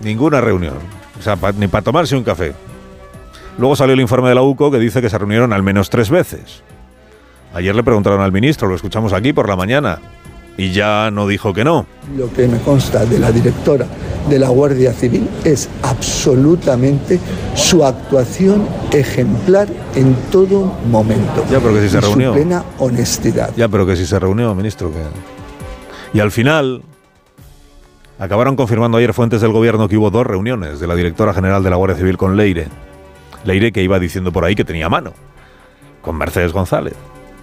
Ninguna reunión. O sea, ni para tomarse un café. Luego salió el informe de la UCO que dice que se reunieron al menos 3 veces. Ayer le preguntaron al ministro, lo escuchamos aquí por la mañana, y ya no dijo que no. Lo que me consta de la directora de la Guardia Civil es absolutamente su actuación ejemplar en todo momento. Ya, pero que si se reunió. Su plena honestidad. Ya, pero que si se reunió, ministro. Y al final acabaron confirmando ayer fuentes del gobierno que hubo 2 reuniones de la directora general de la Guardia Civil con Leire. Leire, que iba diciendo por ahí que tenía mano con Mercedes González.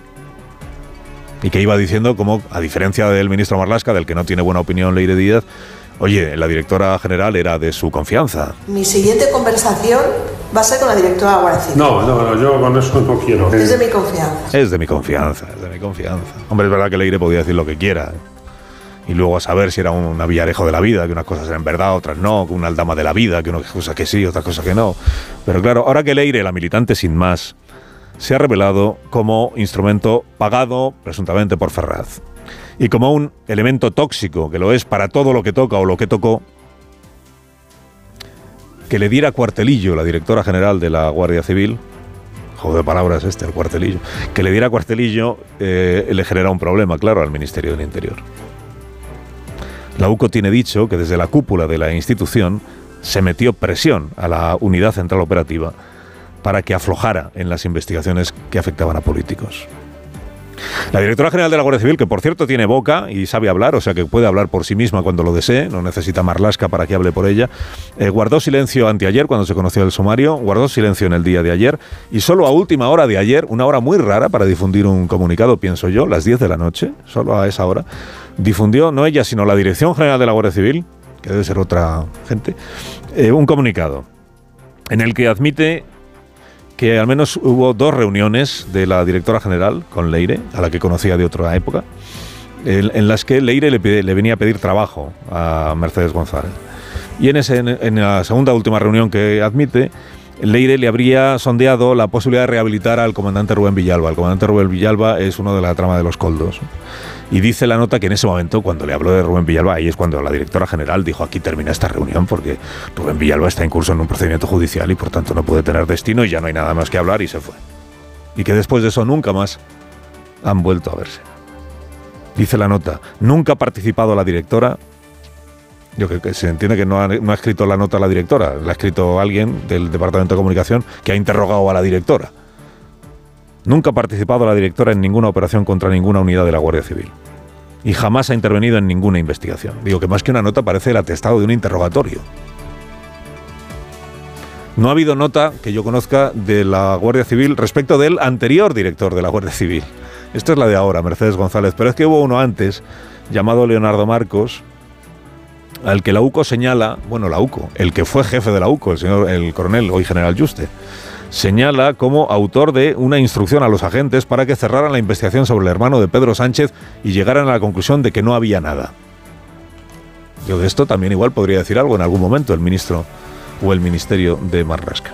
Y que iba diciendo como, a diferencia del ministro Marlaska, del que no tiene buena opinión Leire Díaz, oye, la directora general era de su confianza. Mi siguiente conversación va a ser con la directora de la Guardia Civil. No, yo con eso no quiero. Es de mi confianza. Es de mi confianza. Hombre, es verdad que Leire podía decir lo que quiera. Y luego a saber si era una Villarejo de la vida, que unas cosas eran verdad, otras no, que una Aldama de la vida, que una cosa que sí, otra cosa que no. Pero claro, ahora que Leire, la militante sin más, se ha revelado como instrumento pagado, presuntamente por Ferraz, y como un elemento tóxico, que lo es para todo lo que toca o lo que tocó, que le diera cuartelillo la directora general de la Guardia Civil, juego de palabras el cuartelillo, que le diera cuartelillo le genera un problema, claro, al Ministerio del Interior. La UCO tiene dicho que desde la cúpula de la institución se metió presión a la Unidad Central Operativa para que aflojara en las investigaciones que afectaban a políticos. La directora general de la Guardia Civil, que por cierto tiene boca y sabe hablar, o sea que puede hablar por sí misma cuando lo desee, no necesita Marlaska para que hable por ella, guardó silencio anteayer cuando se conoció el sumario, guardó silencio en el día de ayer y solo a última hora de ayer, una hora muy rara para difundir un comunicado, pienso yo, las 10 de la noche, solo a esa hora, difundió, no ella, sino la Dirección General de la Guardia Civil, que debe ser otra gente, un comunicado en el que admite que al menos hubo 2 reuniones de la directora general con Leire, a la que conocía de otra época, en las que Leire le venía a pedir trabajo a Mercedes González. Y en la segunda última reunión que admite, Leire le habría sondeado la posibilidad de rehabilitar al comandante Rubén Villalba. El comandante Rubén Villalba es uno de la trama de los Coldos. Y dice la nota que en ese momento, cuando le habló de Rubén Villalba, ahí es cuando la directora general dijo: aquí termina esta reunión porque Rubén Villalba está en curso en un procedimiento judicial y por tanto no puede tener destino y ya no hay nada más que hablar, y se fue. Y que después de eso nunca más han vuelto a verse. Dice la nota: nunca ha participado la directora. Yo creo que se entiende que no ha escrito la nota la directora, la ha escrito alguien del Departamento de Comunicación que ha interrogado a la directora. Nunca ha participado la directora en ninguna operación contra ninguna unidad de la Guardia Civil. Y jamás ha intervenido en ninguna investigación. Digo que más que una nota parece el atestado de un interrogatorio. No ha habido nota que yo conozca de la Guardia Civil respecto del anterior director de la Guardia Civil. Esta es la de ahora, Mercedes González. Pero es que hubo uno antes, llamado Leonardo Marcos, al que la UCO señala, bueno, la UCO, el que fue jefe de la UCO, el coronel, hoy general Yuste, señala como autor de una instrucción a los agentes para que cerraran la investigación sobre el hermano de Pedro Sánchez y llegaran a la conclusión de que no había nada. Yo de esto también igual podría decir algo en algún momento el ministro o el ministerio de Marlaska.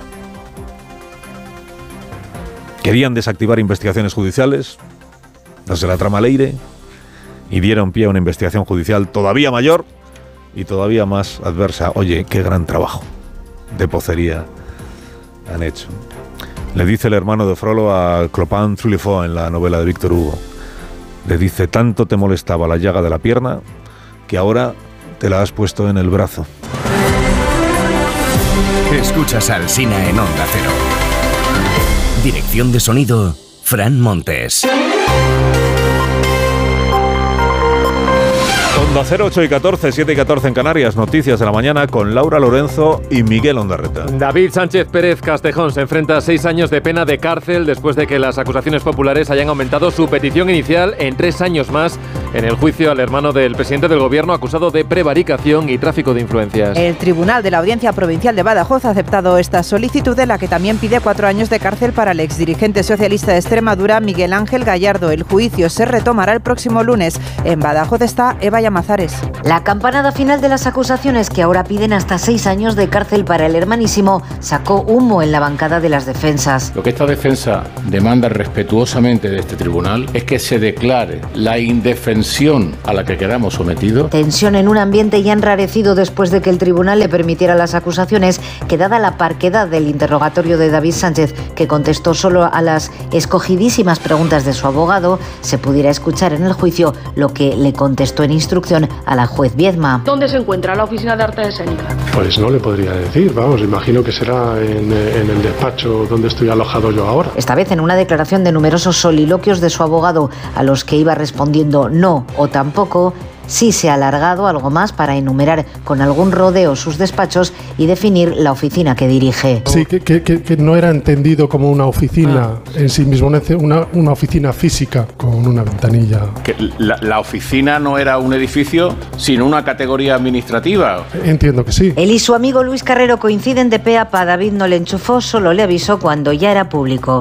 Querían desactivar investigaciones judiciales, las de la trama Leire, y dieron pie a una investigación judicial todavía mayor y todavía más adversa. Oye, qué gran trabajo de pocería han hecho. Le dice el hermano de Frollo a Clopin Truffaut en la novela de Víctor Hugo. Le dice: tanto te molestaba la llaga de la pierna que ahora te la has puesto en el brazo. Escuchas a Alsina en Onda Cero. Dirección de sonido, Fran Montes. Onda Cero, 8 y 14, 7 y 14 en Canarias. Noticias de la mañana con Laura Lorenzo y Miguel Ondarreta. David Sánchez Pérez Castejón se enfrenta a 6 años de pena de cárcel después de que las acusaciones populares hayan aumentado su petición inicial en 3 años más en el juicio al hermano del presidente del gobierno acusado de prevaricación y tráfico de influencias. El Tribunal de la Audiencia Provincial de Badajoz ha aceptado esta solicitud, de la que también pide 4 años de cárcel para el exdirigente socialista de Extremadura, Miguel Ángel Gallardo. El juicio se retomará el próximo lunes. En Badajoz está Eva Llamas. Llamazares. La campanada final de las acusaciones, que ahora piden hasta 6 años de cárcel para el hermanísimo, sacó humo en la bancada de las defensas. Lo que esta defensa demanda respetuosamente de este tribunal es que se declare la indefensión a la que quedamos sometidos. Tensión en un ambiente ya enrarecido después de que el tribunal le permitiera las acusaciones, que dada la parquedad del interrogatorio de David Sánchez, que contestó solo a las escogidísimas preguntas de su abogado, se pudiera escuchar en el juicio lo que le contestó en instrucción a la juez Viedma. ¿Dónde se encuentra la Oficina de Artes Escénicas? Pues no le podría decir, vamos, imagino que será en el despacho donde estoy alojado yo ahora. Esta vez en una declaración de numerosos soliloquios de su abogado, a los que iba respondiendo no o tampoco. Sí se ha alargado algo más para enumerar con algún rodeo sus despachos y definir la oficina que dirige. Sí, que no era entendido como una oficina en sí mismo, una oficina física con una ventanilla. Que la oficina no era un edificio, sino una categoría administrativa. Entiendo que sí. Él y su amigo Luis Carrero coinciden de pe a pa. David no le enchufó, solo le avisó cuando ya era público.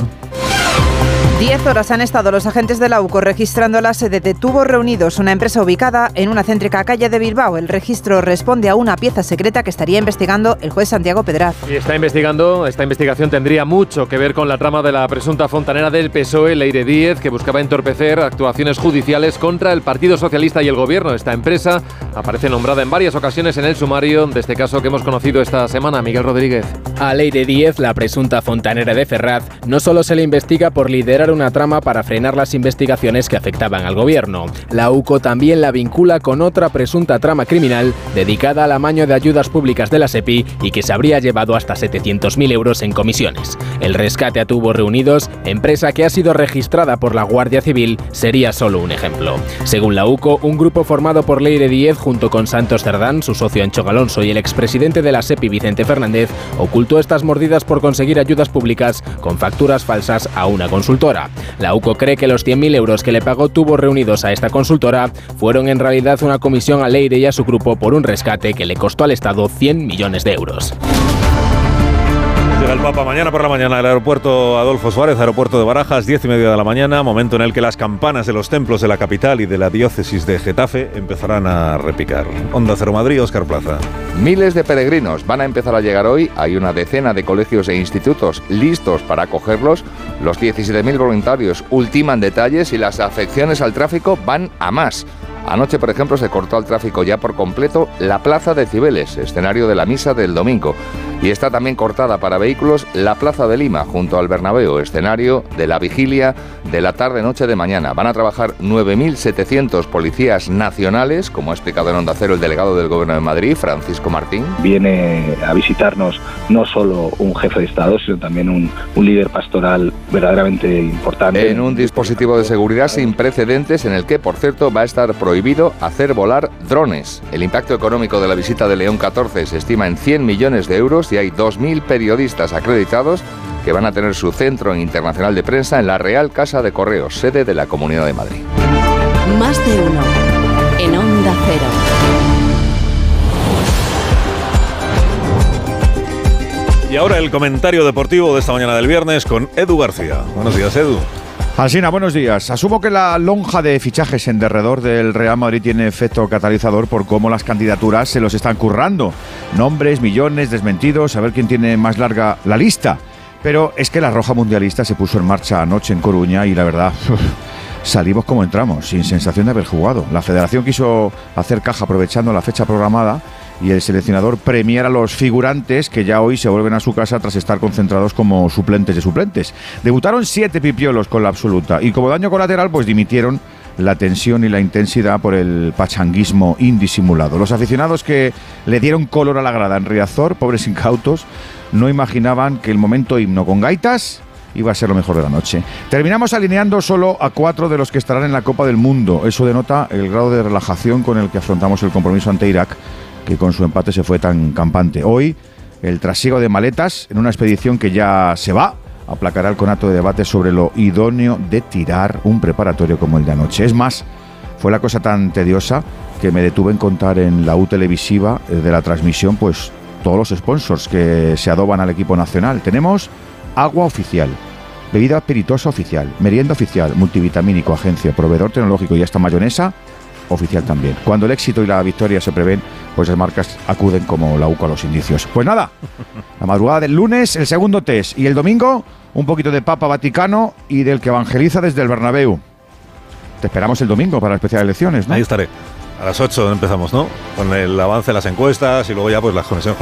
10 horas han estado los agentes de la UCO registrando la sede de Tubos Reunidos, una empresa ubicada en una céntrica calle de Bilbao. El registro responde a una pieza secreta que estaría investigando el juez Santiago Pedraz. Y esta investigación tendría mucho que ver con la trama de la presunta fontanera del PSOE, Leire Díez, que buscaba entorpecer actuaciones judiciales contra el Partido Socialista y el Gobierno. Esta empresa aparece nombrada en varias ocasiones en el sumario de este caso que hemos conocido esta semana. Miguel Rodríguez. A Leire Díez, la presunta fontanera de Ferraz, no solo se le investiga por liderar una trama para frenar las investigaciones que afectaban al gobierno. La UCO también la vincula con otra presunta trama criminal dedicada al amaño de ayudas públicas de la SEPI y que se habría llevado hasta 700.000 euros en comisiones. El rescate a Tubos Reunidos, empresa que ha sido registrada por la Guardia Civil, sería solo un ejemplo. Según la UCO, un grupo formado por Leire Díez junto con Santos Cerdán, su socio Ancho Alonso y el expresidente de la SEPI Vicente Fernández, ocultó estas mordidas por conseguir ayudas públicas con facturas falsas a una consultora. La UCO cree que los 100.000 euros que le pagó Tubos Reunidos a esta consultora fueron en realidad una comisión a Leire y a su grupo por un rescate que le costó al Estado 100 millones de euros. Llega el Papa mañana por la mañana al aeropuerto Adolfo Suárez, aeropuerto de Barajas, 10:30 de la mañana, momento en el que las campanas de los templos de la capital y de la diócesis de Getafe empezarán a repicar. Onda Cero Madrid, Óscar Plaza. Miles de peregrinos van a empezar a llegar hoy. Hay una decena de colegios e institutos listos para acogerlos. Los 17.000 voluntarios ultiman detalles y las afecciones al tráfico van a más. Anoche, por ejemplo, se cortó al tráfico ya por completo la Plaza de Cibeles, escenario de la misa del domingo. Y está también cortada para vehículos la Plaza de Lima, junto al Bernabéu, escenario de la vigilia de la tarde-noche de mañana. Van a trabajar 9.700 policías nacionales, como ha explicado en Onda Cero el delegado del Gobierno de Madrid, Francisco Martín. Viene a visitarnos no solo un jefe de Estado, sino también un líder pastoral verdaderamente importante. En un dispositivo de seguridad sin precedentes, en el que, por cierto, va a estar prohibido hacer volar drones. El impacto económico de la visita de León XIV se estima en 100 millones de euros y hay 2.000 periodistas acreditados que van a tener su centro internacional de prensa en la Real Casa de Correos, sede de la Comunidad de Madrid. Más de uno en Onda Cero. Y ahora el comentario deportivo de esta mañana del viernes con Edu García. Buenos días, Edu. Alsina, buenos días. Asumo que la lonja de fichajes en derredor del Real Madrid tiene efecto catalizador por cómo las candidaturas se los están currando. Nombres, millones, desmentidos, a ver quién tiene más larga la lista. Pero es que la Roja Mundialista se puso en marcha anoche en Coruña y la verdad, salimos como entramos, sin sensación de haber jugado. La Federación quiso hacer caja aprovechando la fecha programada y el seleccionador premiar a los figurantes que ya hoy se vuelven a su casa tras estar concentrados como suplentes de suplentes. Debutaron 7 pipiolos con la absoluta y como daño colateral pues dimitieron la tensión y la intensidad por el pachanguismo indisimulado. Los aficionados que le dieron color a la grada en Riazor, pobres incautos, no imaginaban que el momento himno con gaitas iba a ser lo mejor de la noche. Terminamos alineando solo a 4 de los que estarán en la Copa del Mundo. Eso denota el grado de relajación con el que afrontamos el compromiso ante Irak, que con su empate se fue tan campante. Hoy, el trasiego de maletas en una expedición que ya se va, aplacará el conato de debate sobre lo idóneo de tirar un preparatorio como el de anoche. Es más, fue la cosa tan tediosa que me detuve en contar en la U televisiva de la transmisión, pues todos los sponsors que se adoban al equipo nacional. Tenemos agua oficial, bebida espirituosa oficial, merienda oficial, multivitamínico, agencia, proveedor tecnológico y hasta mayonesa oficial también. Cuando el éxito y la victoria se prevén, pues las marcas acuden como la UCO a los indicios. Pues nada, la madrugada del lunes, el segundo test, y el domingo, un poquito de Papa Vaticano y del que evangeliza desde el Bernabéu. Te esperamos el domingo para especiales elecciones, ¿no? Ahí estaré. A las 8 empezamos, ¿no? Con el avance de las encuestas y luego ya pues las conexiones con